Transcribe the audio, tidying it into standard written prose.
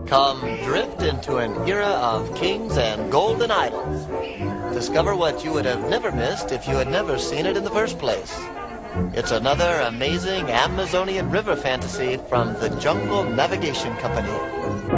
Come drift into an era of kings and golden idols. Discover what you would have never missed if you had never seen it in the first place. It's another amazing Amazonian river fantasy from the Jungle Navigation Company.